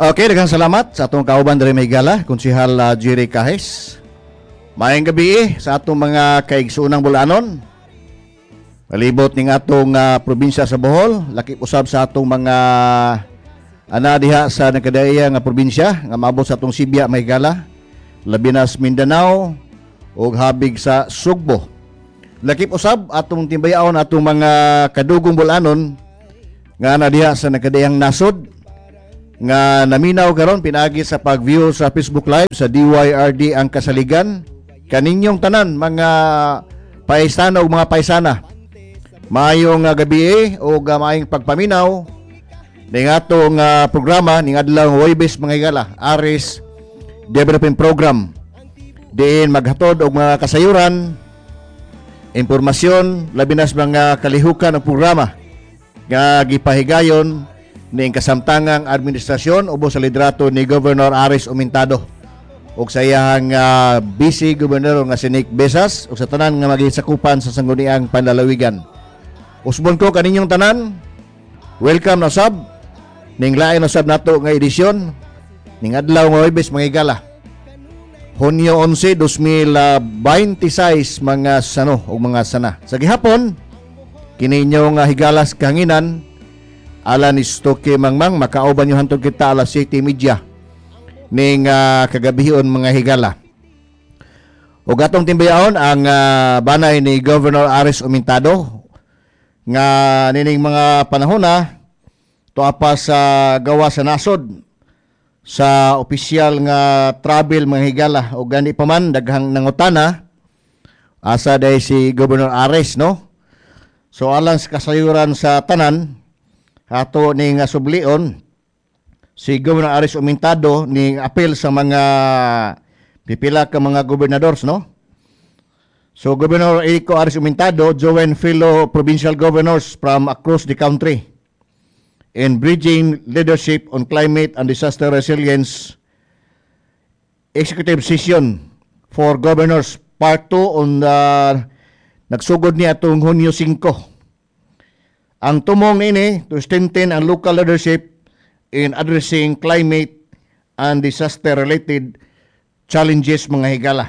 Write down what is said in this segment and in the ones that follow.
Okay, daghang salamat sa atong kauban diri may gala, Konsehal Jerry Cajes. Maayong gabi sa atong mga kaigsuunang bulanon. Palibot ning atong probinsya sa Bohol, lakip usab sa atong mga ana diha sa nakadaya nga probinsya nga maabot sa atong Sibya may gala, labi na sa Mindanao ug habig sa Sugbo. Lakip usab atong timbayaon atong mga kadugong bulanon nga ana diha sa nakadayang nasod nga naminaw karon pinaagi sa pag-view sa Facebook Live sa DYRD ang kasaligan kaninyong tanan mga paisana o mga paisana. Maayong gabi o maayong pagpaminaw ning atong programa ning adlaw Huwebes mga higala, Aris Development Program. Diin maghatod og mga kasayuran, impormasyon, labi na sa mga kalihukan ng programa nga gipahigayon ning kasamtangang administrasyon ubos sa liderato ni Governor Aris Umintado ug sa iyang Vice Governor nga si Nick Besas ug sa tanan nga magisakupan sa sangguniang panlalawigan. Usbon ko kaninyong tanan, welcome na sab ning lain na sab nato nga edisyon ning adlaw nga Huwebes mga higala, Hunyo 11, 2026 mga sano o mga sana. Sa gihapon, kininyong higalas kahanginan ala ni Stoke Mangmang, makauban nyo hantod kita alas 7:30 ning kagabihon mga higala. O gatong timbayaon ang banay ni Governor Aris Umintado nga nining mga panahon na tuapa sa gawa sa nasod sa opisyal nga travel mga higala o gani pa man daghang nangutana asa day si Governor Aris, no? So alang sa kasayuran sa tanan ato ning sublion si Governor Aris Umintado ning apel sa mga pipila ka mga gobernadors, no? So Governor Iko Aris Umintado join fellow provincial governors from across the country in bridging leadership on climate and disaster resilience executive session for governors part 2 on nagsugod ni atong Hunyo 5. Ang tumong ini to strengthen ang local leadership in addressing climate and disaster-related challenges mga higala.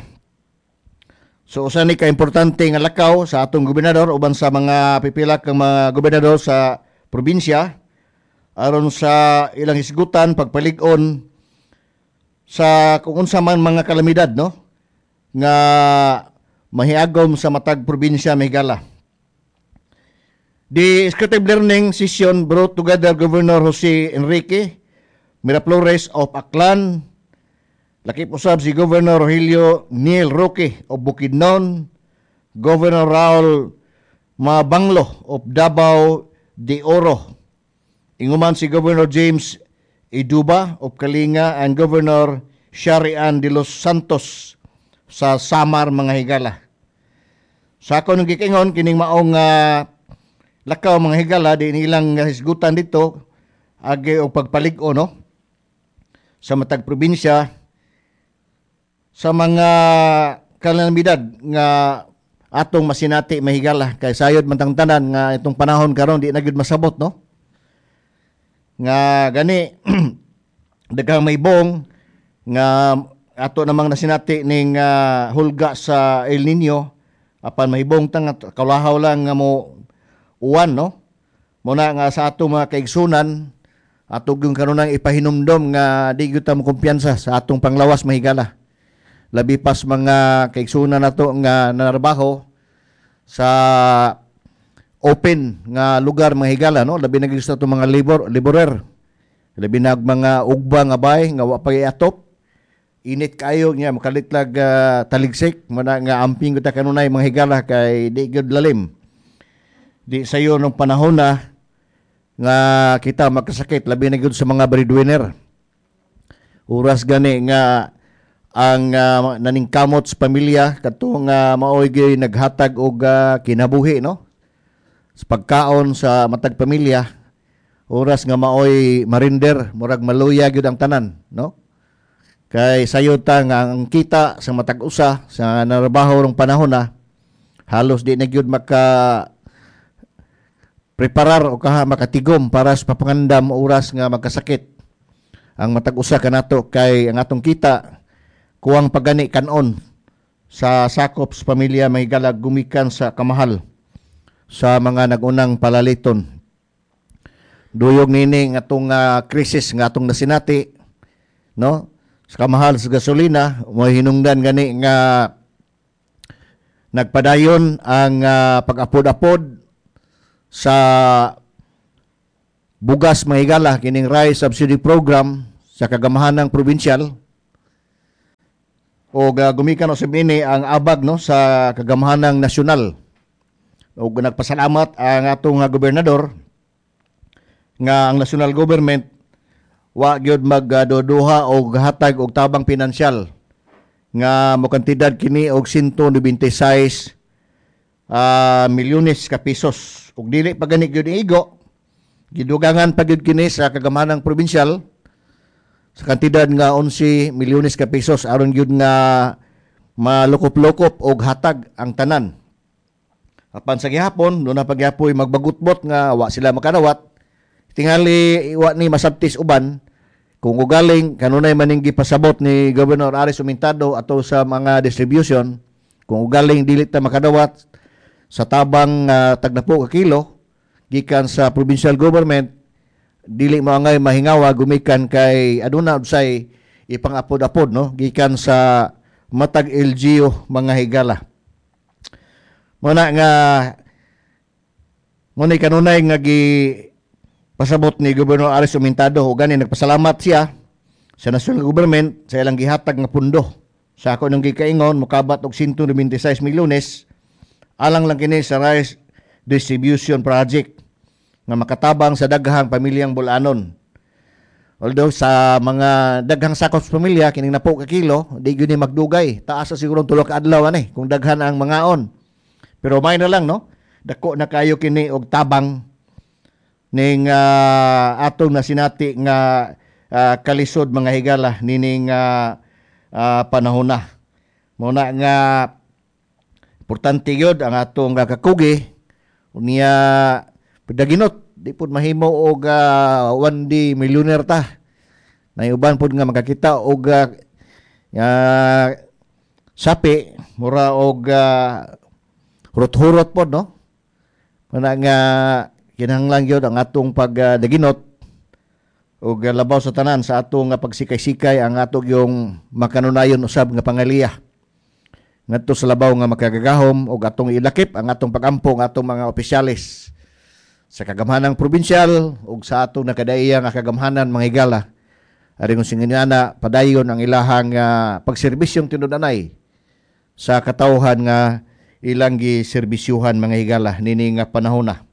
So usa ni ka-importante nga lakaw sa atong gobernador uban sa mga pipila kang mga gobernador sa probinsya aron sa ilang hisgutan pagpalig-on sa kung unsa man mga kalamidad, no, nga mahiagom sa matag probinsya mga higala. The executive learning session brought together Governor Jose Enrique Miraflores of Aklan, lakip usab si Governor Rogelio Neil Roque of Bukidnon, Governor Raul Mabanglo of Davao de Oro, inguman si Governor James Iduba of Kalinga and Governor Sharian de los Santos sa Samar mga higala. Sa akong gikingon kining maong lakaw mga higala di nilang hisgutan dito agi og pagpalig-o, no, sa matag probinsya sa mga kalamidad nga atong masinati mahigala kay sayod man tanan nga itong panahon karon di na gyud masabot, no, nga gani daghang may bong nga ato namang nasinati ning hulga sa El Nino apan mahibong tang kalahaw lang nga mo uwan, no? Muna nga sa ato mga kaigsunan, ato yung kanunang ipahinumdom nga di gyud ta mo kumpiyansa sa atong panglawas mahigala. Labi pas mga kaigsunan nato nga nanarbaho sa open nga lugar mahigala, no? Labi na gyud sa atong mga laborer. Labi na mga ugba nga bay nga wa pagiatop. Init kayo nga makalitlag taligsik, muna nga amping gyud ta kanunay mga higala kay di gyud lalim. Di sayo nung panahon na nga kita magkasakit labi na gyud sa mga breadwinner. Uras gani nga ang naningkamot sa pamilya katong maoy gyud naghatag og kinabuhi, no, sa pagkaon sa matag pamilya. Oras nga maoy marinder murag maluya gyud ang tanan, no, kay sayo ta nga ang kita sa matag usa sa narabaho rong panahon na halos di na gyud maka preparar o kaha makatigom para sa papangandam oras nga magkasakit ang matag usa kanato kay ang atong kita kuwang pagani kanon sa sakop sa pamilya mahigala gumikan sa kamahal sa mga nagunang palaliton. Duyog nini nga atong krisis nga atong nasinati, no? Sa kamahal sa gasolina, mo hinungdan gani nga nagpadayon ang pag-apod-apod sa bugas mahigala kining rice subsidy program sa kagamahanang probinsyal o gumikan usab ini ang abag no sa kagamahanang nasyonal. O nagpasalamat ang atong gobernador nga ang national government wa gyud magduduha og hatag og tabang pinansyal nga mokantidad kini og 196 milyones ka pesos ug dili pa gani gyud igo gidugangan pa gyud kini sa kagamahanang probinsyal sa kantidad nga 11 milyones ka pesos aron gyud nga malukop-lukop og hatag ang tanan. Apan sa gihapon do na pagyapoy magbagutbot nga wa sila makadawat tingali wa ni masabtis uban kung ugaling kanunay maning gipasabot ni Governor Aris Umintado ato sa mga distribution kung ugaling dili ta makadawat sa tabang tagnapo ka kilo gikan sa provincial government dili mo angay mahingawa gumikan kay aduna usay ipang-apod-apod no gikan sa matag LGU mga higala. Muna nga muna kanunay nga pasabot ni Gobernador Aris Umintado ug gani nagpasalamat siya sa national government sa ilang gihatag nga pundo. Sa ako nang gikaingon mokabat og 196 milyones alang lang kini sa rice distribution project nga makatabang sa daghang pamilyang bulanon. Although sa mga daghang sakop sa pamilya kining napo ka kilo di gyud ni magdugay taas sa siguro 3 ka adlaw ani kung daghan ang mangaon. Pero may na lang no dako na kayo kini og tabang ning atong nasinati nga kalisod mga higala nining panahon na. Muna nga importante gyud ang atong kakugi unya padaginot di pud mahimo og 1D millionaire ta. Nay uban pud nga makakita og sapi mura og hurot-hurot pod no. Muna nga kinahanglan gyud ang atong pagdaginot ug labaw sa tanan sa atong pagsikay-sikay ang atong yung makanunayon usab nga pangaliya ngadto sa labaw nga makagagahom ug atong ilakip ang atong pagampo ng atong mga opisyalis sa kagamhanang probinsyal ug sa atong nakadaiya nga kagamhanan mga higala aring singinana padayon ang ilahang pagserbisyong tinud-anay sa katawhan nga ilang giserbisyuhan mga higala nini nga panahon na.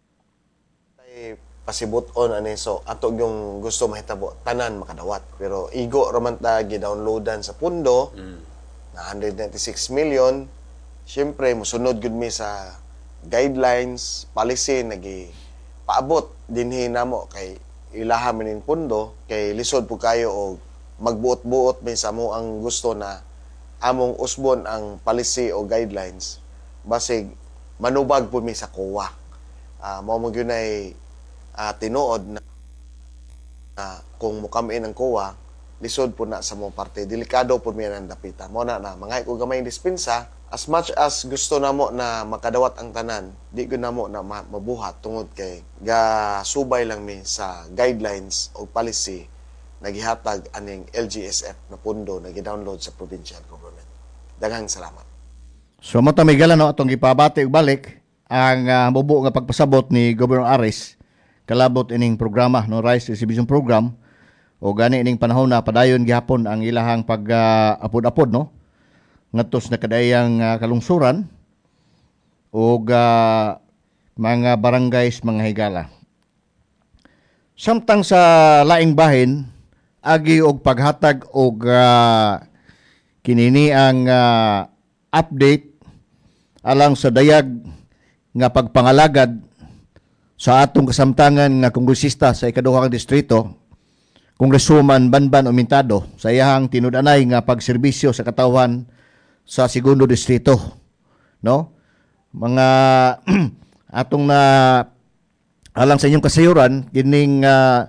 Pasibot-on ani so ato yung gusto mahitabo tanan makadawat pero igo raman ta gi-downloadan sa pundo na 196 million syempre mosunod gud mi sa guidelines policy nagi paabot dinhi namo kay ilaha manin pundo kay lisod po kayo og magbuot-buot mi sa mo ang gusto na among usbon ang policy o guidelines basig manubag po mi sa COA mao mo gyud ay tinuod na kung mukamin ang COA lisod po na sa mong parte delikado po mi ang dapita mo na mga ko gamay dispensa as much as gusto namo na makadawat ang tanan di ko namo na mabuhat tungod kay gasubay lang mi sa guidelines o policy nagihatag aning LGSF na pundo na gi-download sa provincial government. Daghang salamat. So mata may gala no atong gipabati og balik ang mubo nga pagpasabot ni Governor Aris kalabot ining programa no rice distribution program o gani ining panahon na padayon gihapon ang ilahang pag-apod-apod no ngadtos na kadayang kalungsuran o mga barangays mga higala. Samtang sa laing bahin agi og paghatag og kinini ang update alang sa dayag nga pagpangalagad sa atong kasamtangan nga kongresista sa ikaduhang distrito, Kongresuman Banban Umintado, sa iyahang tinud-anay nga pagserbisyo sa katawhan sa segundo distrito, no? Mga atong na alang sa inyong kasayuran kining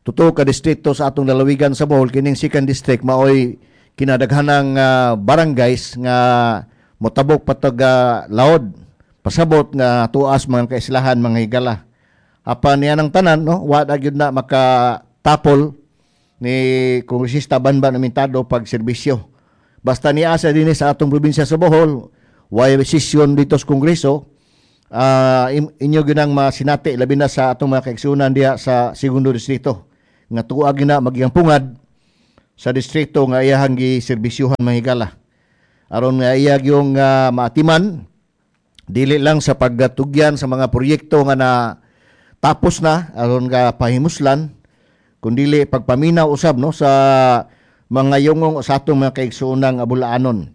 tuto ka distrito sa atong lalawigan sa Bohol, kining second district maoy kinadaghanang barangays nga motabok patag laod pasabot nga tuas mga kaislahan mga higala. Apan niya ng tanan no, wa gyud na makatapol ni Kongresista Banban Amintado pag serbisyo. Basta niya sa dinhi sa atong probinsya sa Bohol, way sesyon dito sa Kongreso, inyo ginang masinati labi na sa atong mga kaigsunan diha sa segundo distrito nga tuag na magyang pungad sa distrito nga iyahang giserbisyuhan mga higala. Aron nga iyag yung maatiman dili lang sa pagtugyan sa mga proyekto nga na tapos na aron nga pahimuslan, kundili pagpaminaw usab no sa mga yungong sa atong mga kaigsuonang abulaanon.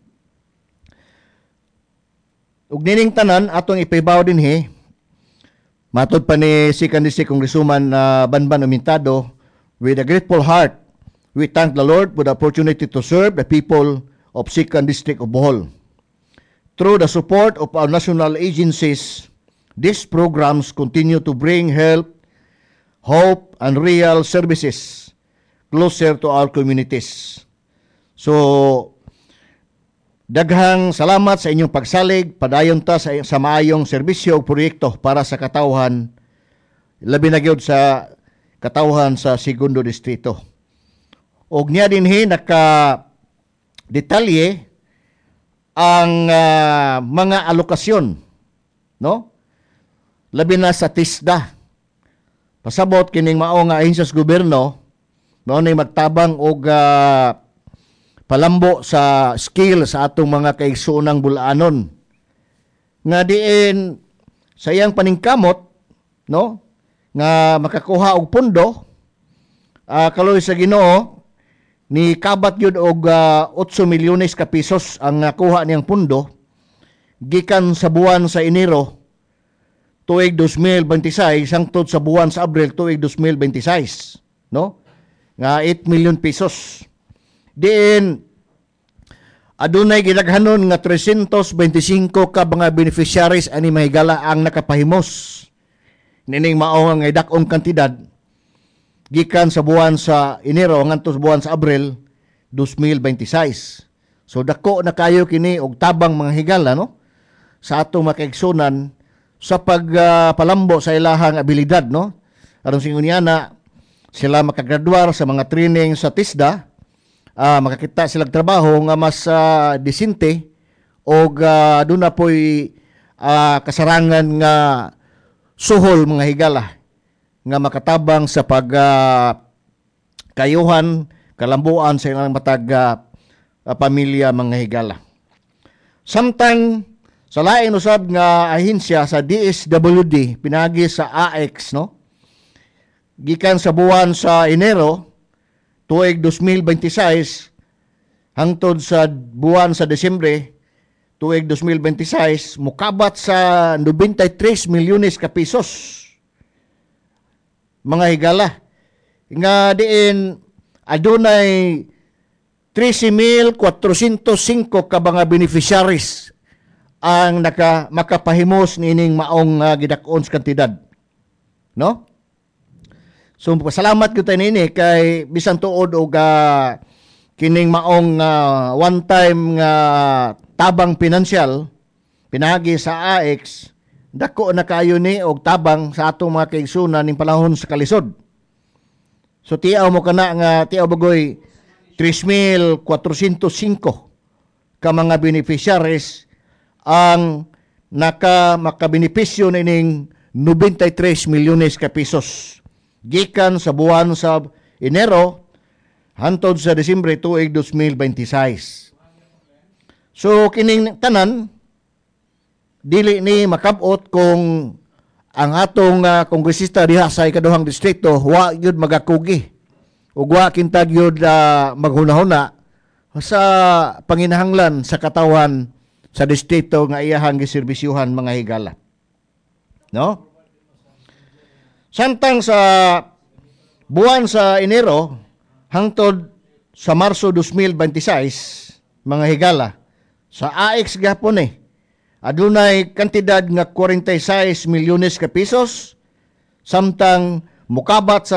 Ug nining tanan atong ipibaw dinhi matud pa ni Second District Congresswoman Banban Amintado, with a grateful heart we thank the Lord for the opportunity to serve the people of Second District of Bohol. Through the support of our national agencies, these programs continue to bring help, hope, and real services closer to our communities. So, daghang salamat sa inyong pagsalig, padayon ta sa maayong serbisyo o proyekto para sa katawhan, labi na gyud sa katawhan sa segundo distrito. Og niya dinhi naka-detalye ang mga alokasyon, no? Labi na sa TISDA. Pasabot kining mao nga ahensya sa gobyerno, mao nay magtabang og palambo sa skill sa atong mga kaigsuonang bulaanon. Nga diin sayang paningkamot, no? Nga makakuha og pondo, kaloy sa Ginoo ni kabat yun og 8 milyones ka pesos ang nakuha niyang pundo gikan sa buwan sa Enero tuig 2026 hangtod sa buwan sa Abril tuig 2026, no? Nga 8 million pesos. Diin adunay gidaghanon nga 325 ka mga beneficiaries ani mahigala ang nakapahimos nining mao nga dak-ong kantidad gikan sa buwan sa Enero ngantos buwan sa Abril 2026. So dako na kayo kini og tabang mga higala no sa atong makaigsunan sa pagpalambo sa ilahang abilidad no. Aron singuniana sila makagraduar sa mga training sa TISDA, makakita sila trabaho nga mas disente og doon na po'y kasarangan nga suhol mga higala nga makatabang sa kayuhan, kalambuan sa ilang matag pamilya mga higala. Samtang sa lain usab nga ahensya sa DSWD pinagi sa AX no. Gikan sa buwan sa Enero tuig 2026 hangtod sa buwan sa Desyembre tuig 2026 mukabat sa 93 milyones ka pesos mga higala nga diin adunay 13,405 ka mga beneficiaries ang makapahimos nining maong gidak-on sa kantidad, no? So pasalamat gyud nini kay bisan tuod og kining maong one time tabang pinansyal pinagi sa AX, dako na kayo ni og tabang sa atong mga kaigsunan ning panahon sa kalisod. So tiaw mo kana nga tiaw bagoy 3,405 ka mga beneficiaries ang makabenepisyo nining 93 milyones ka pesos gikan sa buwan sa Enero hangtod sa Disyembre tuig 2026. So kining tanan dili ni makabot kung ang atong kongresista diha sa ikaduhang distrito wa gyud magakugi ug wa kintag gyud maghunahuna sa panginahanglan sa katawan sa distrito nga iyahang giserbisyuhan mga higala, no? Samtang sa buwan sa Enero hangtod sa Marso 2026 mga higala sa AX gapon adunay kantidad nga 46 milyones ka pesos samtang mukabat sa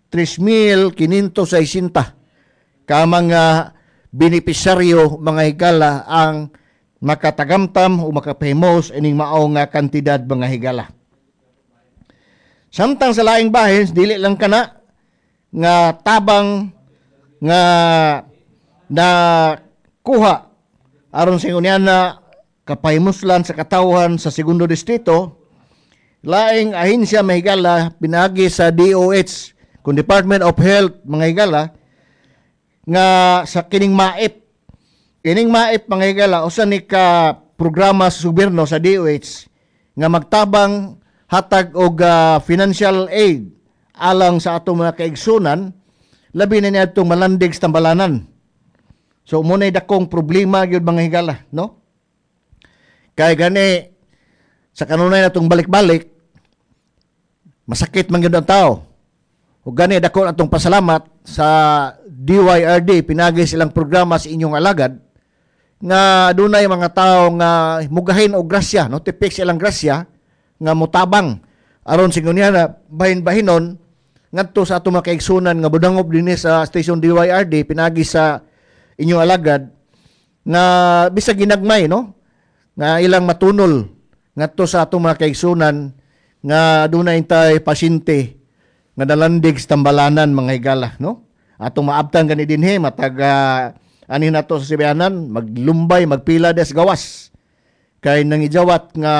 3,560 ka mga benepisaryo mga higala ang makatagamtam o makapahimos ining mao nga kantidad mga higala. Samtang sa laing bahin, dili lang kana nga tabang nga na kuha aron sa ingon na kapahimuslan sa katawhan sa segundo distrito, laing ahensya mga higala pinagi sa DOH kung Department of Health mga higala nga sa kining MAIP. Kining MAIP mga higala usa ni ka programa sa gobyerno sa DOH nga magtabang hatag og financial aid alang sa atong mga kaigsunan labi na niya itong malandig sa tambalanan. So muna'y dakong problema gyud mga higala, no? Kay gani sa kanunay natong balik-balik masakit man gyud ang tao. Ug gani dako atong pasalamat sa DYRD pinagi silang programa sa inyong alagad nga dunay mga tao nga mugahin og grasya, no? Tipik silang grasya nga mutabang aron singon niya na bahin-bahinon ngadto sa atong mga kaigsunan nga budangop dinhi sa station DYRD pinagi sa inyong alagad nga bisag ginagmay, no? Nga ilang matunol ngadto sa atong mga kaigsunan nga dunay tay pasyente nga nalandig sa tambalanan mga higala, no? Atong maabtan gani dinhi matag ani nato sa sibayanan maglumbay magpila des gawas kay nangijawat nga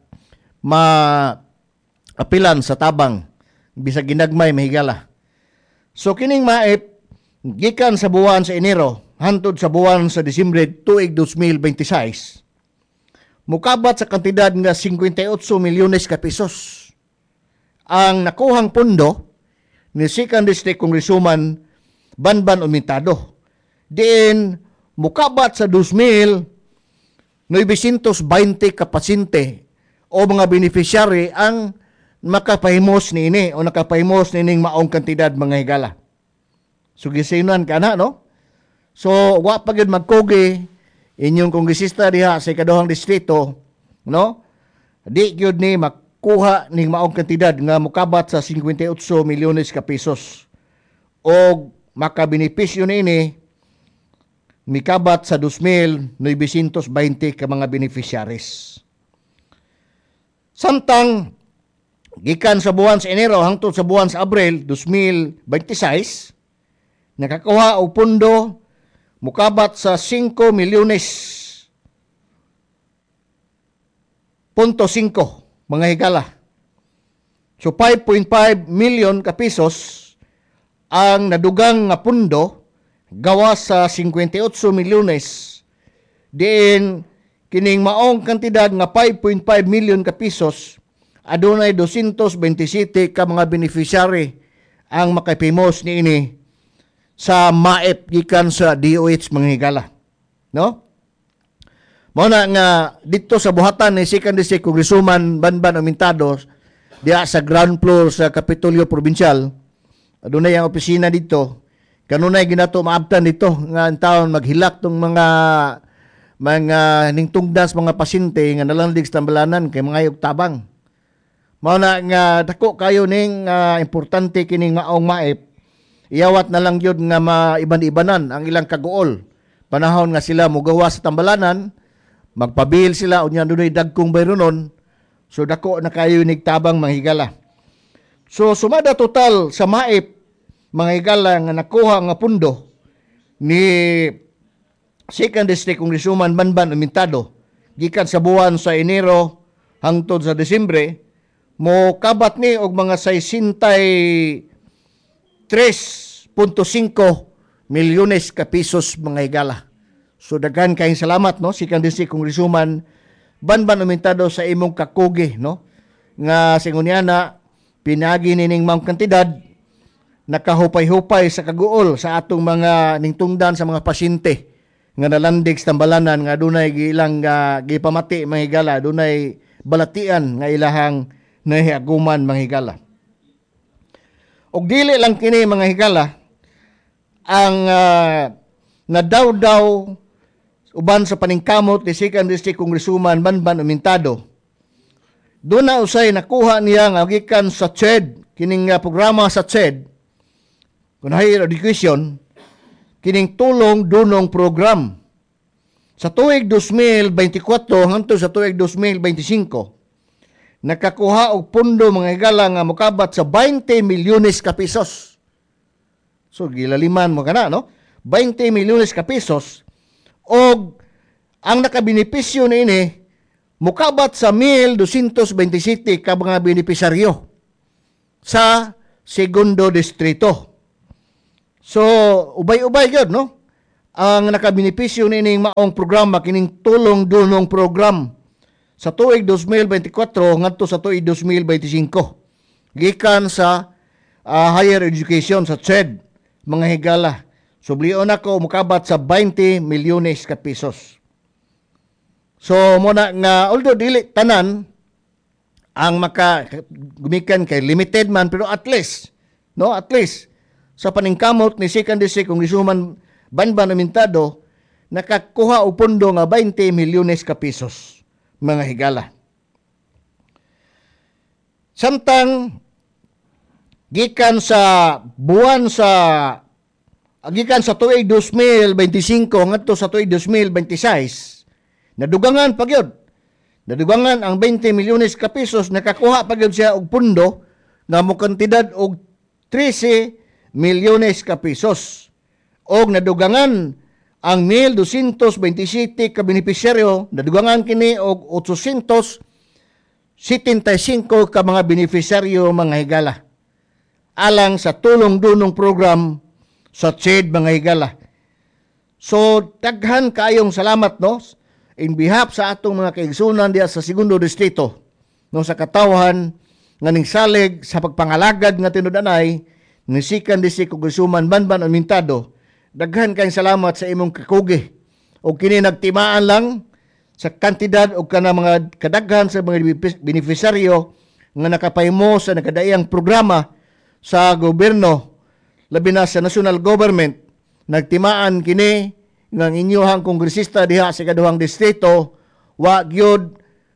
apilan sa tabang bisag ginagmay mahigala. So kining MAIP gikan sa buwan sa Enero hantod sa buwan sa Disyembre tuig 2026 mukabat sa kantidad nga 58 milyones ka pesos ang nakuhang pondo ni 2nd District Congresswoman Banban Umentado. Diin mukabat sa 2,920 ka pasyente o mga beneficiary ang makapahimos niini o nakapahimos nining maong kantidad mga higala. So gisinan kana, no? So wa pa gyud magkugi inyong kongresista diha sa ikaduhang distrito, no? Di gyud ni makuha ning maong kantidad nga mokabat sa 58 milyones ka pesos. O makabenepisyo niini mikabat sa 2,920 ka mga beneficiaries. Samtang gikan sa buwan sa Enero hangtod sa buwan sa Abril 2026 nakakuha og pondo mukabat sa 5 milyones .5 mga higala. So 5.5 million ka pesos ang nadugang nga pondo gawas sa 58 milyones. Diin kining maong kantidad nga 5.5 million ka pesos adunay 227 ka mga beneficiary ang makapimos niini sa MAIP gikan sa DOH mga higala, no? Mao na nga dito sa buhatan ni 2nd District Congresswoman Banban Umentado diha sa ground floor sa Kapitolyo Provincial adunay ang opisina dito. Kanunay ginato maabtan dito nga ang taon maghilak tong mga ningtungdas mga pasyente nga nalandig sa tambalanan kay mga tabang. Mao na nga dako kayo ning importante kining maong MAIP. Iyawat na lang yun nga maiban-ibanan ang ilang kaguol. Panahon nga sila mugawa sa tambalanan, magpabil sila unya dunay dagkong bayronon. So dako na kayo nigtabang mga higala. So sumada total sa MAIP mga higala nga nakuha nga pundo ni 2nd District Congresswoman Banban Umentado gikan sa buwan sa Enero hangtod sa Disyembre mo kabat ni og mga 63.5 milyones ka pesos mga higala. So daghan kayong salamat, no, 2nd District Congresswoman Banban Umentado sa imong kakugi, no, nga singunyana pinagi nining maong kantidad nakahupay-hupay sa kaguol sa atong mga ningtungdan sa mga pasyente nga nalandig sa tambalanan nga dunay gilang gipamati mga higala, dunay balatian nga ilahang nahiaguman mga higala. Og dili lang kini mga higala ang nadawdaw uban sa paningkamot ni 2nd District Congresswoman Banban Umentado. Doon na usay nakuha niya nga gikan sa CHED, kining programa sa CHED kun higher education, kining tulong dunong program. Sa tuig 2024 hangtod sa tuig 2025, nakakuha og pundo mga higala nga mokabat sa 20 milyones ka pesos. So gilaliman mo kana, no? 20 milyones ka pesos og ang nakabenepisyo niini mukabat sa 1,227 ka mga benepisaryo sa segundo distrito. So ubay-ubay gyud, no? Ang nakabenepisyo niining maong programa kining tulong dunong program sa tuig 2024 ngadto sa tuig 2025 gikan sa higher education sa CHED mga higala. Sublion ako mukabat sa 20 milyones ka pesos. So muna nga although dili tanan ang gumikan kay limited man, pero at least, no, at least sa paningkamot ni Second District Congresswoman Banban Amintado nakakuha og pondo nga 20 milyones ka pesos mga higala. Samtang gikan sa tuig 2025 ngadto sa tuig 2026 nadugangan pagyud. Nadugangan ang 20 milyones ka pesos, nakakuha pagyud siya og pundo nga mokantidad og 13 milyones ka pesos. Og nadugangan ang 1,227 ka benepisyaryo, nadugangan kini og 875 ka mga benepisyaryo mga higala. Alang sa tulong dunong program sa CHED mga higala. So daghan kaayong salamat, no, in behalf sa atong mga kaigsunan diya sa segundo distrito, no, sa katawhan nga ningsalig sa pagpangalagad nga tinud-anay ni Second District Congresswoman Banban Amintado. Daghan kayong salamat sa imong kakugi o kini nagtimaan lang sa kantidad o kana mga kadaghan sa mga beneficiaryo nga nakapahimo sa nakadaiyang programa sa gobyerno, labi na sa national government. Nagtimaan kini ng inyuhang kongresista diha sa ikaduhang distrito wa gyud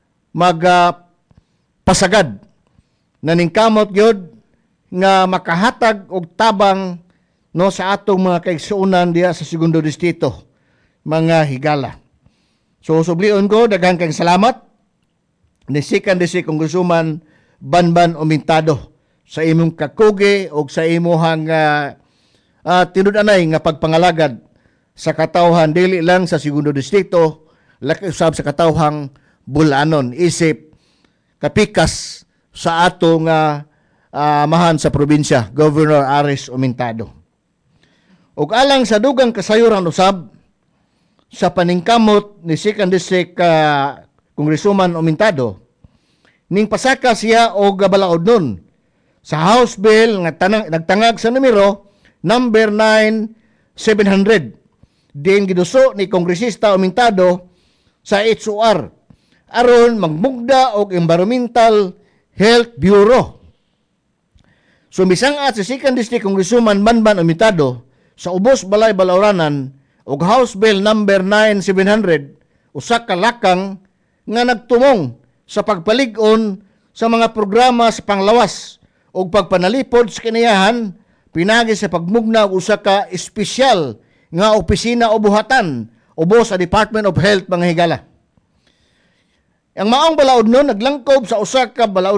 pasagad naningkamot gyud nga makahatag og tabang, no, sa atong mga kaigsuonan diha sa segundo distrito mga higala. So sublion ko daghang kang salamat ni Second District Congresswoman Banban Amintado sa imong kakugi og sa imuhang tinud-anay nga pagpangalagad sa katawhan dili lang sa segundo distrito, laki usab sa katawhang Bulanon isip kapikas sa atong mahan sa probinsya, Governor Aris Amintado. Ug alang sa dugang kasayuran usab sa paningkamot ni Second District Congresswoman Amintado, ning pasaka siya og balaod nun sa House Bill nga nagtangag sa numero number 9700 din giduso ni Kongresista Amintado sa HOR aron magmugda og Environmental Health Bureau. Sumisang-at si Second District Congresswoman Banban Amintado sa ubos balay Balauranan og House Bill number 9700 usa ka lakang nga nagtumong sa pagpalig-on sa mga programa sa panglawas og pagpanalipod sa kinayahan pinagi sa pagmugna og usa ka espesyal nga opisina o buhatan ubos sa Department of Health mga higala. Ang maong balaod nun naglangkob sa usa ka balaod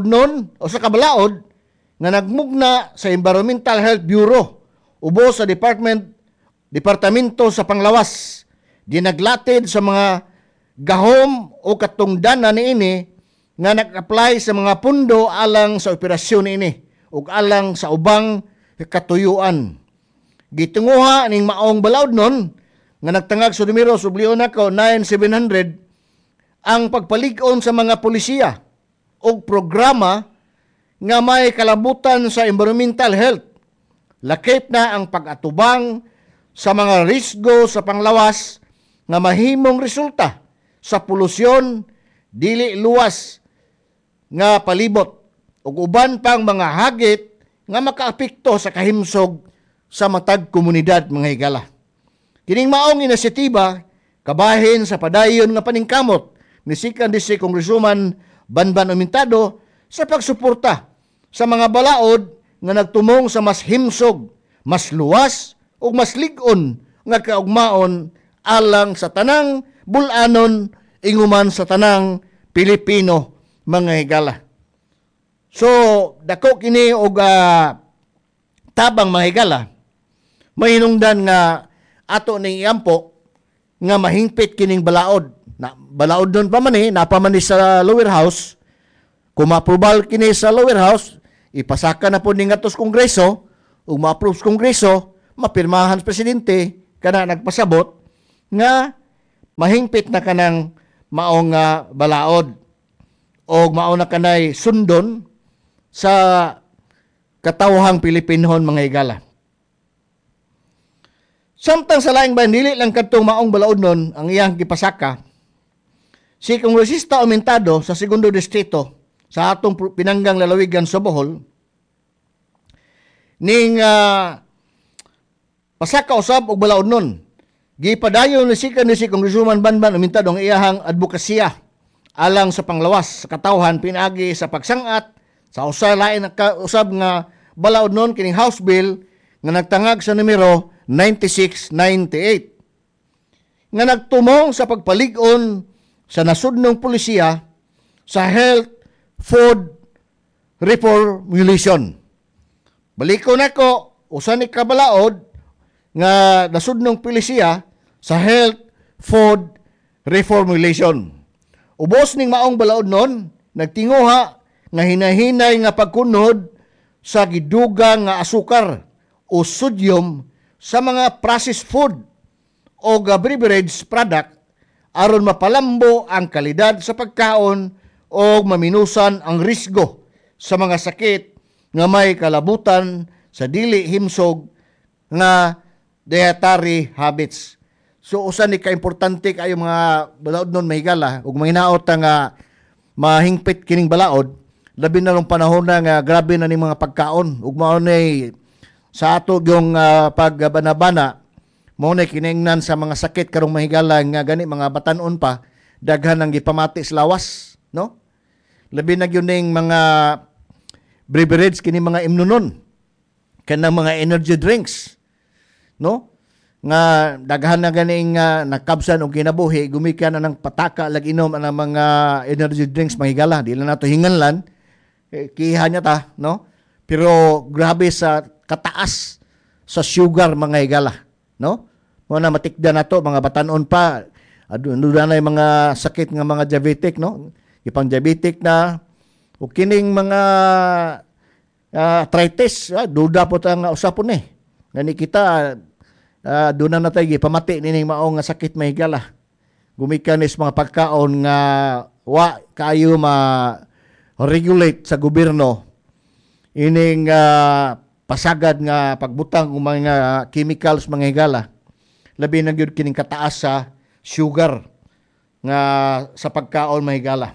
nga nagmugna sa Environmental Health Bureau ubos sa Departamento sa Panglawas. Di naglatid sa mga gahom o katungdanan niini nga nag-apply sa mga pundo alang sa operasyon niini ug alang sa ubang katuyuan. Gitunguha ning maong balaod nun nga nagtangag sa numero sublion nako 9700 ang pagpalig-on sa mga polisiya o programa nga may kalabutan sa environmental health. Lakip na ang pag-atubang sa mga risgo sa panglawas nga mahimong resulta sa polusyon, dili luwas nga palibot ug uban pang mga hagit nga makaapekto sa kahimsog sa matag komunidad mga higala. Kining maong inisyatiba kabahin sa padayon nga paningkamot ni Second District Congresswoman Banban Amintado sa pagsuporta sa mga balaod nga nagtumong sa mas himsog, mas luwas ug mas lig-on nga kaugmaon alang sa tanang bulanon inguman sa tanang Pilipino mga higala. So dako kini og tabang mga higala, mahinungdan nga ato ning iampo nga mahingpit kining balaod. Na balaod doon pa man napaman sa lower house. Kung ma-approval kini sa lower house, ipasaka na po ning atos kongreso, ug ma-approve sa kongreso, mapirmahan sa presidente kana nagpasabot nga mahingpit na kanang maong balaod o mao na kanay sundon sa katawhang Pilipinhon mga higala. Samtang sa laing bayan, dili lang kadtong maong balaod nun ang iyang gipasaka, si Kongresista Aumentado sa Segundo Distrito sa atong pinanggang lalawigan sa Bohol, ning pasaka usab og balaod nun. Gipadayon ni si Congresswoman Banban Aumentado ang iyahang advokasya alang sa panglawas sa katawhan pinaagi sa pagsangat sa lain usab nga balaod nun kining House Bill nga nagtangag sa numero 9698 nga nagtumong sa pagpalig-on sa nasudnong pulisiya sa Health Food Reformulation. Balikon ako, usa ni kabalaod nga nasudnong pulisiya sa Health Food Reformulation. Ubos ning maong balaod nun, nagtinguha nga hinahinay nga pagkunod sa gidugang nga asukar o sodium sa mga processed food o beverage product aron mapalambo ang kalidad sa pagkaon o maminusan ang risgo sa mga sakit nga may kalabutan sa dili himsog nga dietary habits. So usa ni kaimportante kayo mga balaod nun mahigala ug mahinaot nga mahingpit kining balaod labi na nung panahon na nga grabe na ning mga pagkaon ug mao nay sa ato yung pagbanabana mo na kiningnan sa mga sakit karong mahigala nga gani mga batanon pa daghan ang gipamati sa lawas, no? Labi na gyud ning mga beverage kini mga imnunon kanang mga energy drinks, no? Nga daghan na ganing nakabsan og kinabuhi gumikan na ng pataka lag inom ang mga energy drinks mahigala di lang nato hinganlan kiha niya ta, no? Pero grabe sa kataas sa sugar mga higala, no? Mo na matikdan nato mga batanon pa aduna na mga sakit nga mga diabetic, no? Ipang diabetic na o kining mga arthritis, duda po ta nga usapon Ngani kita doon na tayo pamati nining maong nga sakit mahigala. Gumikan is mga pagkaon nga wa kayo ma-regulate sa gobyerno ining pasagad nga pagbutang ng mga chemicals mga higala. Labi na gyud kining kataas sa sugar nga sa pagkaon mga higala.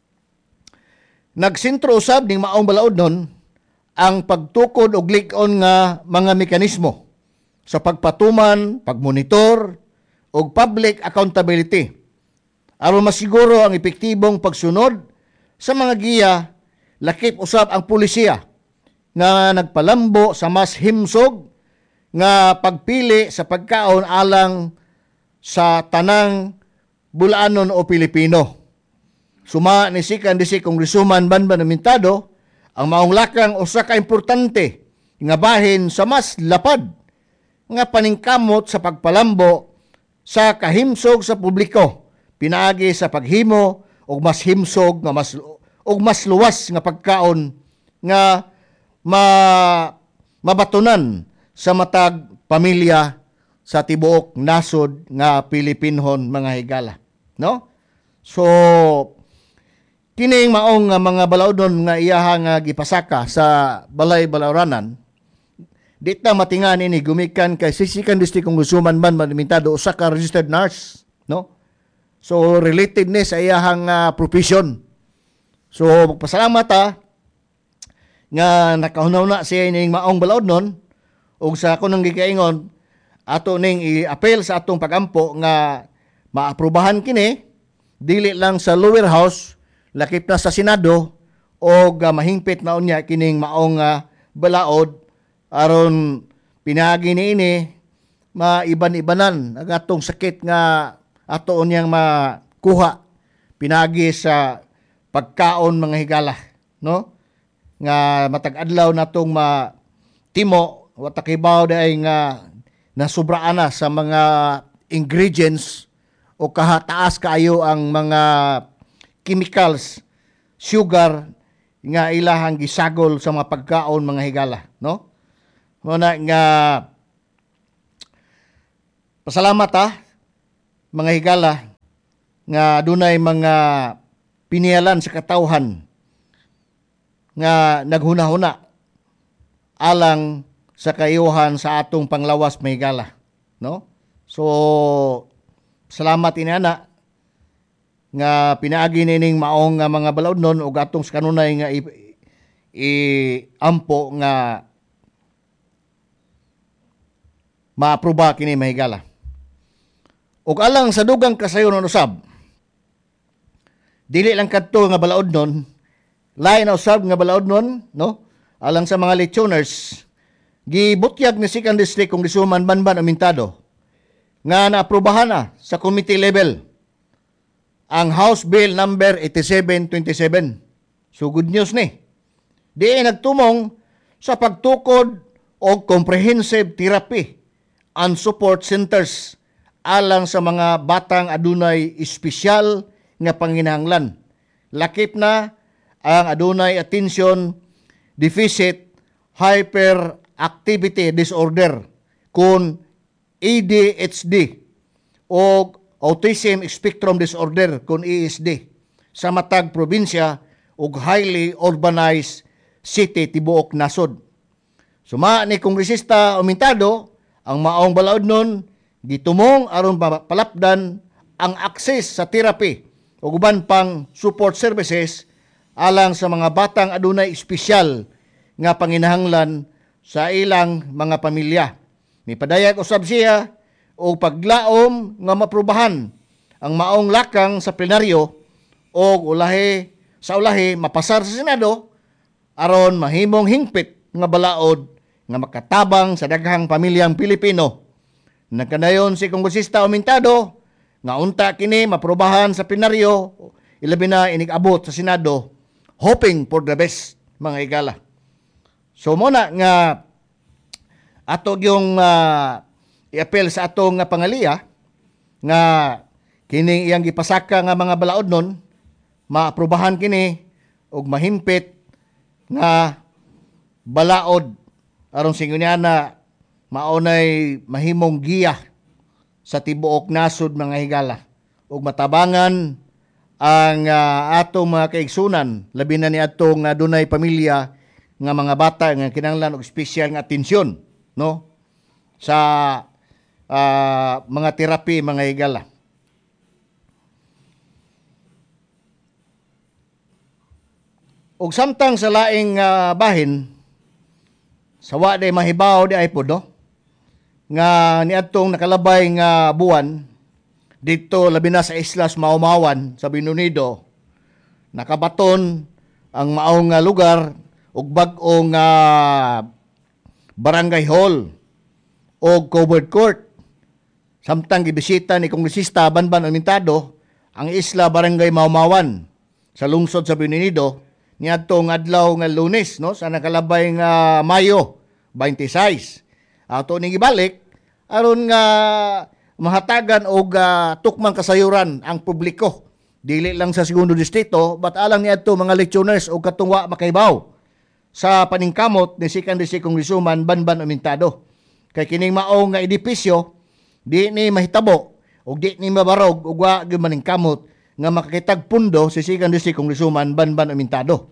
Nagsentro usab ning maong balaod nun ang pagtukod og lig-on nga mga mekanismo sa pagpatuman, pagmonitor, o public accountability aron masiguro ang epektibong pagsunod sa mga giya lakip usab ang pulisiya nga nagpalambo sa mas himsog nga pagpili sa pagkaon alang sa tanang bulanon o Pilipino. Suma ni si Congresswoman Banban Aumentado ang maong lakang usa ka importante nga bahin sa mas lapad nga paningkamot sa pagpalambo sa kahimsog sa publiko pinaagi sa paghimo og mas himsog nga mas luwas nga pagkaon nga mabatunan sa matag pamilya sa tibuok nasod nga Pilipinhon mga higala, no? So kining maong mga balaodon nga iyaha nga gipasaka sa balay-balawranan di ta matingan ini gumikan kay Sisikan District Congresswoman Banban Aumentado usa ka registered nurse, no? So related ni sa iyahang profession. So magpasalamat nga nakahunaw na siya ning maong balaod nun ug sa ako nang gikaingon ato ning i-appeal sa atong pagampo nga maaprubahan kini dili lang sa lower house lakip na sa Senado o mahingpit na unya kining maong balaod aron pinagi niini maiban-ibanan ang atong sakit nga atoon yang makuha pinagi sa pagkaon mga higala, no? Nga matag adlaw natong timo watakibaw day nga nasubraan na sa mga ingredients o kahataas kaayo ang mga chemicals, sugar nga ilahang gisagol sa mga pagkaon mga higala, no? Muna nga pasalamat mga higala nga dunay mga pinialan sa katawhan nga naghuna-huna alang sa kayuhan sa atong panglawas mga higala, no? So salamat inana nga pinaagi nining maong nga mga balaodnon ug atong kanunay nga ampo nga maaproba kini mga higala. Ug alang sa dugang kasayonon usab, dili lang kadto nga balaodnon, lain na usab nga balaodnon, no? Alang sa mga lechoners, gibutyag ni Second District Congresswoman Banban Amintado nga naaprubahan na sa committee level ang House Bill number 8727. So good news ni. Di nagtumong sa pagtukod og comprehensive therapy and support centers alang sa mga batang adunay espesyal nga panginahanglan. Lakip na ang adunay attention deficit hyperactivity disorder kun ADHD o autism spectrum disorder kun ASD sa matag probinsya ug highly urbanized city tibuok nasod. Suma ni Kongresista Amintado ang maong balaodnon gitumong aron palapdan ang access sa therapy ug uban pang support services alang sa mga batang adunay espesyal nga panginahanglan sa ilang mga pamilya. Mipadayag usab siya o paglaom nga maprubahan ang maong lakang sa plenaryo o sa ulahi mapasar sa Senado aron mahimong hingpit nga balaod nga makatabang sa daghang pamilyang Pilipino. Nagkanayon si Kongresista Amintado nga unta kini maprubahan sa plenaryo ilabi na inig-abot sa Senado, hoping for the best mga higala. So muna nga ato yung i-appeal sa atong pangaliya nga kining iyang gipasaka nga mga balaodnon maaprubahan kini og mahimpit nga balaod aron singunyana maunay mahimong giya sa tibuok nasod mga higala ug matabangan ang atong mga kaigsunan labi na ni atong dunay pamilya nga mga bata nga kinahanglan og espesyal nga atensyon, no, sa mga therapy mga higala. Ug samtang sa laing bahin sa wa day mahibaw di ay pod, no, nga niadtong nakalabay nga buwan dito labi na sa Islas Maumawan sa Binunido nakabaton ang maong lugar ug bag-ong barangay hall o covered court. Samtang gibisita ni Kongresista Banban Amintado ang Isla Barangay Maumawan sa lungsod sa Binunido niadtong adlaw nga Lunes, no, sa nakalabay nga Mayo 26. Ato ning ibalik aron nga mahatagan og tukmang kasayuran ang publiko dili lang sa segundo distrito but alang niadto mga lechoners og katungwa makaibaw sa paningkamot ni Second District Congresswoman Banban Amintado. Kay kining maong nga edipisyo di ni mahitabo ug di ni mabarog ug wa gyud maningkamot nga makakitag pundo si Second District Congresswoman Banban Amintado.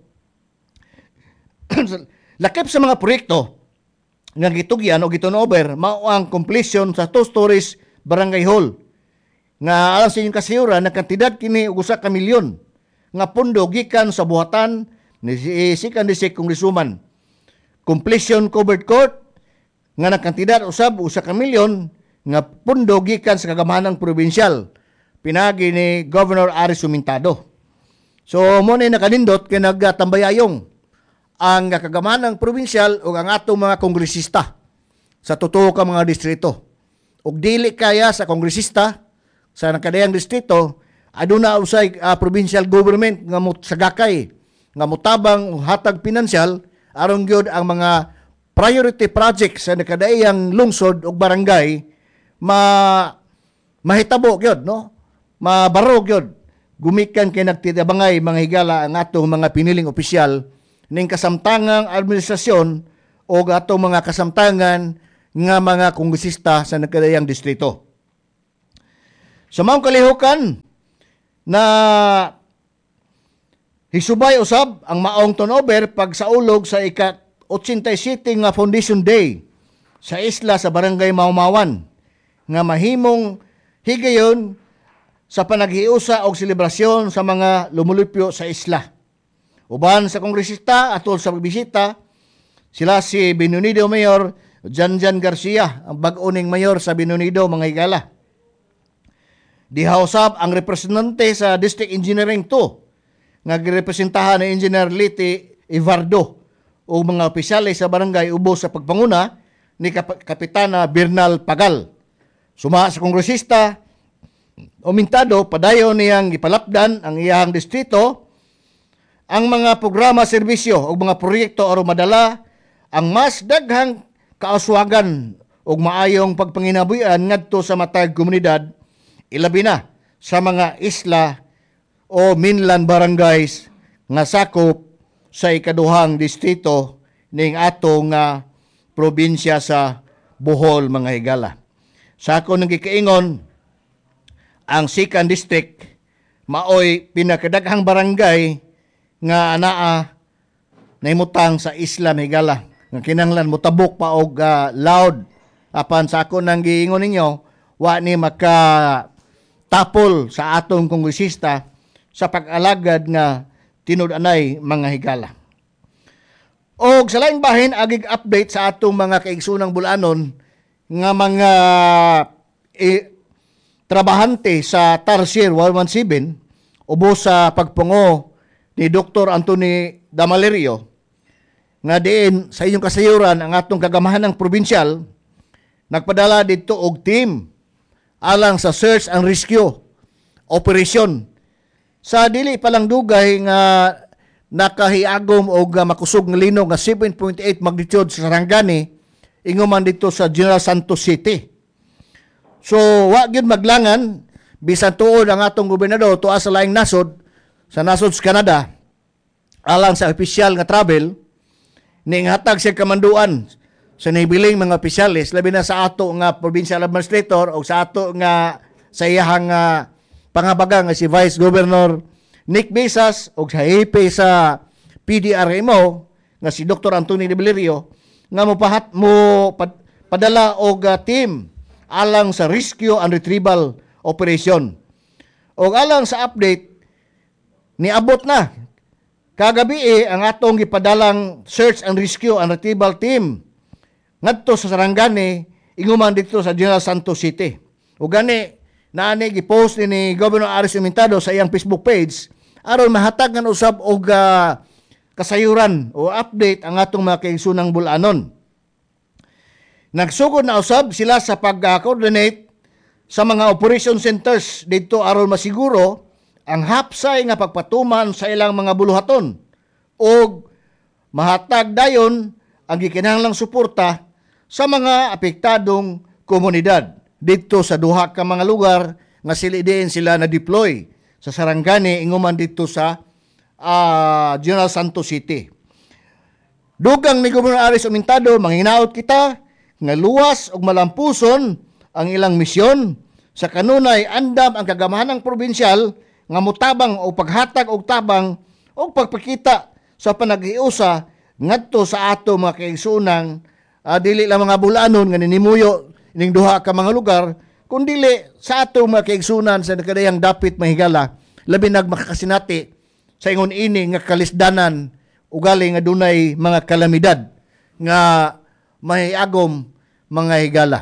Lakip sa mga proyekto nga gitugyan o gitunover mao ang completion sa 2 stories barangay hall nga alang sa inyong kasayuran nakantidad kini og 1 ka milyon nga pundo gikan sa buhatan ni Second District Congresswoman. Completion covered court nga nakantidad usab 1 ka milyon nga pundo gikan sa kagamahanang probinsyal pinagi ni Governor Aris Sumintado. So mo ni nakanindot kay nagtambayayong ang kagamahanang probinsyal o ang atong mga kongresista sa totoo ka mga distrito. Ug dili kaya sa kongresista sa nakadayang distrito, aduna usay provincial government nga sagakay nga motabang hatag pinansyal aron gyud ang mga priority projects sa nakadayang lungsod ug barangay mahitabo gyud, no? Mabaro gyud. Gumikan kay nagtitabangay mga higala ang atong mga piniling opisyal ning kasamtangang administrasyon o atong mga kasamtangan nga mga kongresista sa nakadayang distrito. Sa maong kalihukan na hisubay usab ang maong turnover pagsaulog sa ika-87 nga Foundation Day sa isla sa Barangay Maumawan nga mahimong higayon sa panaghiusa og selebrasyon sa mga lumulupyo sa isla. Uban sa kongresista atol sa pagbisita, sila si Binondo Mayor Janjan Garcia, ang bag-uning mayor sa Binondo, mga higala. Dihausap ang representante sa District Engineering 2 nga girepresentahan ni Engineer Liti Ivardo o mga opisyales sa barangay ubos sa pagpanguna ni Kapitana Bernal Pagal. Suma sa kongresista Umintado, padayon niyang ipalapdan ang iyahang distrito ang mga programa, serbisyo o mga proyekto aron madala ang mas daghang kauswagan o maayong pagpanginabuhian ngadto sa matag komunidad, ilabi na sa mga isla o mainland barangays nga sakop sa ikaduhang distrito ning atong probinsya sa Bohol, mga higala. Sa ako nang gikaingon, ang second district maoy pinakadaghang barangay nga anaa naimutang sa isla, higala, nga kinahanglan motabok pa og loud apan sa ako nang giingon ninyo wa ni makatapol sa atong kongresista sa pag-alagad nga tinud-anay, mga higala. Og sa laing bahin agig update sa atong mga kaigsunang bulanon nga mga trabahante sa Tarsier 117 ubos sa pagpungo ni Dr. Anthony Damalerio nga diin sa inyong kasayuran ang atong kagamahan ng probinsyal nagpadala dito og team alang sa search and rescue operation sa dili palang dugay nga nakahiagom og makusog nga linog nga 7.8 magnitude sa Sarangani inguman dito sa General Santos City. So, wa gyud maglangan bisan tuod ang atong gobernador tuwa sa laing nasod sa Canada alang sa opisyal nga travel ning hatag siya kamanduan sa nibiling mga opisyales labi na sa ato nga provincial administrator o sa ato nga sa iyahang pangabaga nga si Vice Governor Nick Besas o sa hipe sa PDRMO nga si Dr. Anthony Damalerio nga padala og team alang sa rescue and retrieval operation. O alang sa update, niabot na kagabi ang atong gipadalang search and rescue and retrieval team ngadto sa Sarangani, inguman dito sa General Santos City. O gani, naani gipost ni Governor Aris Umintado sa iyang Facebook page aron mahatagan usab og kasayuran o update ang atong mga kaigsunang bulanon. Nagsugod na usab sila sa pag-coordinate sa mga operation centers dito aron masiguro ang hapsay nga pagpatuman sa ilang mga buluhaton o mahatag dayon ang gikinahanglang suporta sa mga apektadong komunidad dito sa duha ka mga lugar nga silidiin sila na deploy sa Sarangani inguman dito sa General Santos City. Dugang ni Governor Aris Umintado, manghinaot kita nga luwas og malampuson ang ilang misyon sa kanunay andam ang kagamahanang probinsyal nga mutabang o paghatag og tabang o pagpakita sa panaghiusa ngadto sa ato mga kaigsunang dili lang mga bulanon nga ninimuyo ning duha ka mga lugar kundili sa ato mga kaigsunan sa nakadayang dapit, mahigala labi nagmakasinati sa ingon ini nga kalisdanan ugali nga dunay mga kalamidad nga mahiagom, mga higala.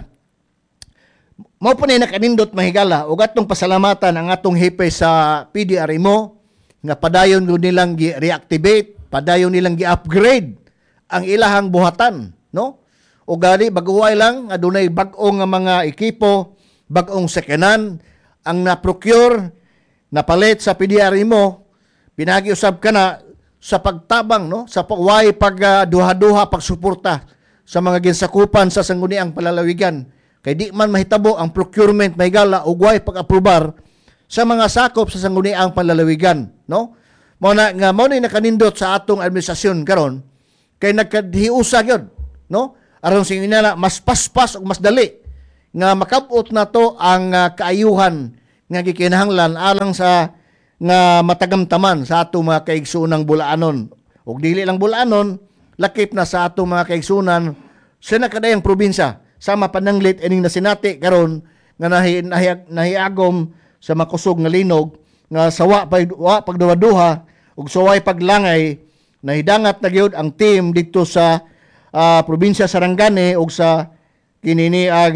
Mao pa ni nakanindot, mahigala, ug atong pasalamatan ang atong hipe sa PDRMO nga padayon nilang gi-reactivate, padayon nilang gi-upgrade ang ilahang buhatan, no? O gani baguhay lang adunay bag-ong nga mga ekipo, bag-ong sakanan ang na-procure napalit sa PDR mo, pinagiusab ka na sa pagtabang, no, sa way duha-duha pagsuporta sa mga ginsakupan sa sangguniang palalawigan. Kay di man mahitabo ang procurement mahigala ug way pag-aprobar sa mga sakop sa sangguniang palalawigan, no? Mao ni nakanindot sa atong administrasyon karon kay nagkadhiusa gyud, no? Aron sing inana mas paspas ug mas dali nga makabot na to ang kaayuhan nga gikinahanglan alang sa nga matagamtaman sa atong mga kaigsuonang bulaanon. Ug dili lang bulaanon, lakip na sa atong mga kaigsuonan sa nakadayang probinsya. Sama pananglit ining nasinati karon nga nahiagom sa makusog nga linog nga sawa pagduwa-duha ug saway paglangay nahidangat na gyud ang team dito sa probinsya Sarangani ug sa kinini ang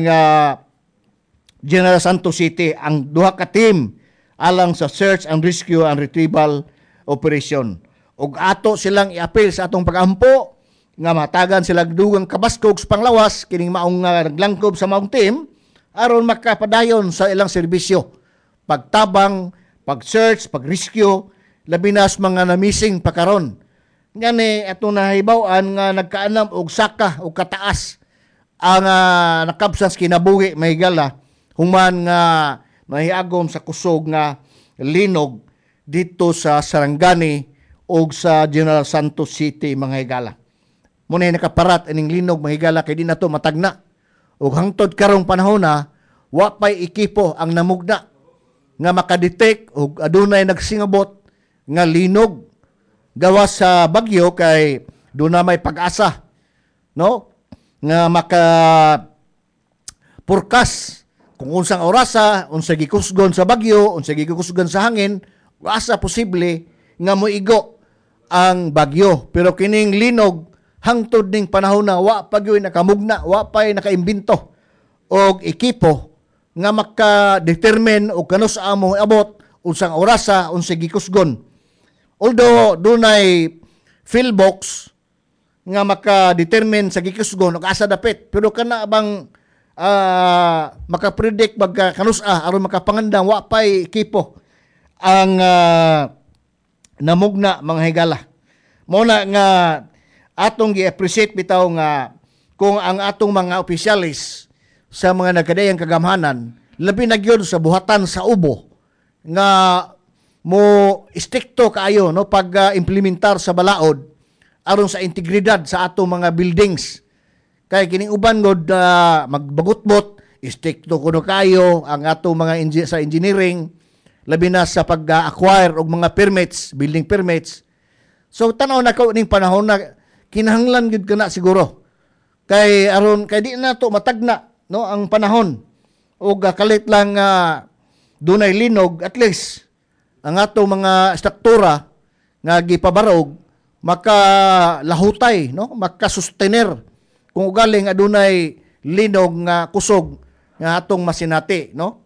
General Santos City, ang duha ka team alang sa search and rescue and retrieval operation. Ug ato silang i-appeal sa atong pag-ampo nga matagan sila dugang kabaskog sa panglawas kining maong naglangkob sa maong team aron makapadayon sa ilang serbisyo, pagtabang, pag-search, pag-rescue, labi na sa mga na-missing pakaron. Ngani atong nahibaw-an nga nagkaanam og saka og kataas ang nakabsas kinabuhi mahigala human nga nahiagom sa kusog nga linog dito sa Sarangani o sa General Santos City mga higala. Muna nakaparat ining linog mga higala kay di na to matagna. O hangtod karong panahon na wapay ekipo ang namugna nga makadetect o adunay nagsingabot nga linog gawas sa bagyo kay doon na may pag-asa, no, nga maka purkas kung unsang orasa, unsa gikusgon sa bagyo, unsa gikusgon sa hangin, asa posible nga moigo ang bagyo. Pero kining linog hangtod ning panahon na wa pa gyud nakamugna, wa pa nakaimbento og ekipo nga maka-determine og kanus amo abot unsang orasa, unsa gikusgon. Although dunay field box nga maka-determine sa gikusgon og asa dapit, pero kana bang makapredict bagka kanusa aron makapangandang wa pay ekipo ang namugna mga higala. Mao na nga atong gi-appreciate bitaw nga kung ang atong mga opisyalis sa mga nagkadayang kagamhanan labi na gyud sa buhatan sa ubo nga mo istikto kaayo no pag implementar sa balaod aron sa integridad sa atong mga buildings. Kay kining uban god magbagot-bot, istikto kuno kayo ang ato mga sa engineering, labi na sa pag-acquire og mga permits, building permits. So tanaw na ko ning panahon na kinahanglan gid kana siguro. Kay aron kay di na to matagna no ang panahon. Og kalit lang dunay linog, at least ang ato mga struktura nga gipabarog makalahutay no, makasustener kung ugaling adunay linog nga kusog nga atong masinati, no?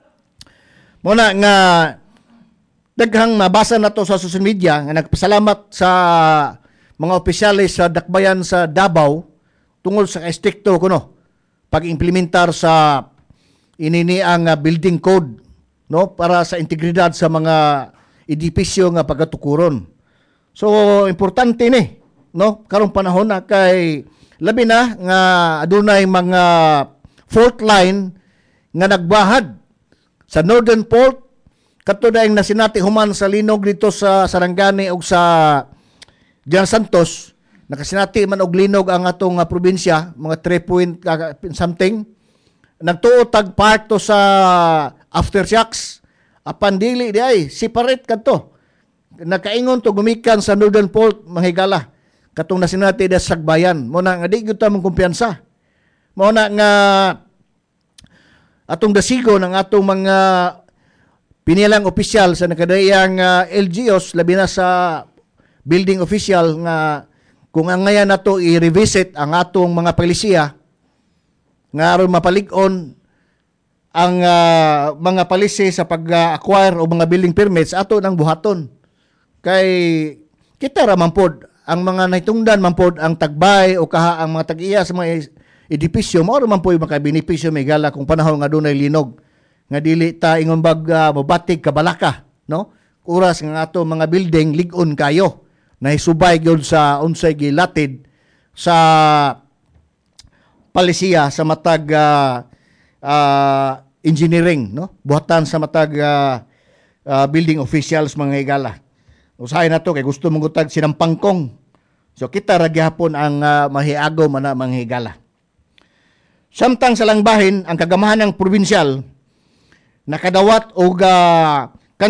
Muna nga daghang mabasa na to sa social media nga nagpasalamat sa mga opisyalis sa dakbayan sa Davao tungod sa istikto kuno pag-implementar sa inini ang building code, no, para sa integridad sa mga edipisyo nga pagatukuron. So importante ni, no, karong panahon na kay labi na nga adunay mga fault line nga nagbahad sa Northern Fault kadto daing nasinati human sa linog dito sa Sarangani ug sa General Santos. Nakasinati man og linog ang atong probinsya, mga 3 point something. Nagtuo tag part to sa aftershocks. Apan dili di ay separate kadto. Nakaingon to gumikan sa Northern Fault mahigala katong nasinati da Sagbayan. Mo na nga di gyud ta mong kumpiyansa. Mo na nga atong dasigo ng atong mga pinilang opisyal sa nakadayang LGUs labi na sa building official nga kung ang ngayon nato i-revisit ang atong mga palisiya nga aron mapalig-on ang mga palisi sa pag-acquire o mga building permits ato nang buhaton. Kay kita ra man pod ang mga naitungdan man pod ang tagbay o kaha ang mga tag-iya sa mga edipisyo mao man po maka benepisyo may higala kung panahon nga dunay linog nga dili ta ingon bag mobatig kabalaka, no? Oras nga ato mga building lig-on kayo nahisubay gyud sa unsay gilatid sa palisiya sa matag engineering, no? Buhatan sa matag building officials mga higala. Usahay na to kay gusto mong gutag sinampangkong. So kita ra gyapon ang mahiagaw man mga higala. Samtang sa langbahin ang kagamahan ng probinsyal nakadawat og